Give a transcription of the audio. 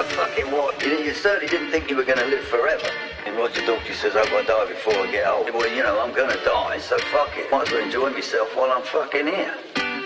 Fucking what? You certainly didn't think you were going to live forever. And Roger Daltrey says I've got to die before I get old. Well, you know, I'm going to die, so fuck it. Might as well enjoy myself while I'm fucking here.